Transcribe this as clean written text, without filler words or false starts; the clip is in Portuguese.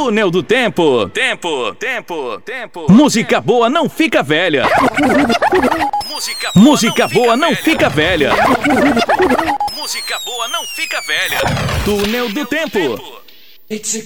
Túnel do Tempo. Música boa não fica velha. Música boa não fica velha. Música boa não fica velha. Túnel do Tempo. It's a